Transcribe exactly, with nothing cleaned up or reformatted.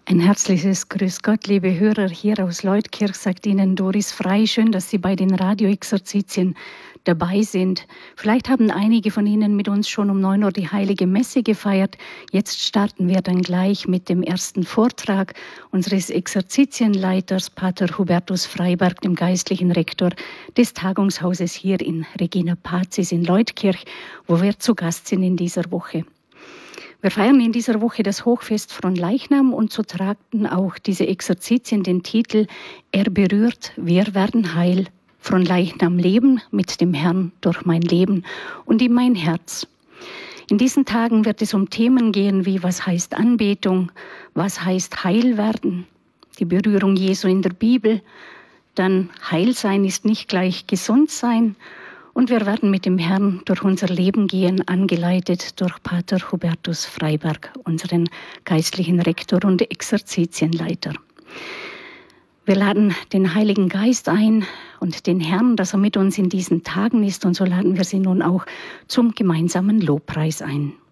Ein herzliches Grüß Gott, liebe Hörer hier aus Leutkirch, sagt Ihnen Doris Frei. Schön, dass Sie bei den Radioexerzitien dabei sind. Vielleicht haben einige von Ihnen mit uns schon um neun Uhr die Heilige Messe gefeiert. Jetzt starten wir dann gleich mit dem ersten Vortrag unseres Exerzitienleiters, Pater Hubertus Freiberg, dem geistlichen Rektor des Tagungshauses hier in Regina Pazis in Leutkirch, wo wir zu Gast sind in dieser Woche. Wir feiern in dieser Woche das Hochfest Fronleichnam und so tragten auch diese Exerzitien den Titel Er berührt, wir werden heil. Fronleichnam leben mit dem Herrn durch mein Leben und in mein Herz. In diesen Tagen wird es um Themen gehen wie was heißt Anbetung, was heißt heil werden, die Berührung Jesu in der Bibel, dann heil sein ist nicht gleich gesund sein. Und wir werden mit dem Herrn durch unser Leben gehen, angeleitet durch Pater Hubertus Freiberg, unseren geistlichen Rektor und Exerzitienleiter. Wir laden den Heiligen Geist ein und den Herrn, dass er mit uns in diesen Tagen ist. Und so laden wir Sie nun auch zum gemeinsamen Lobpreis ein.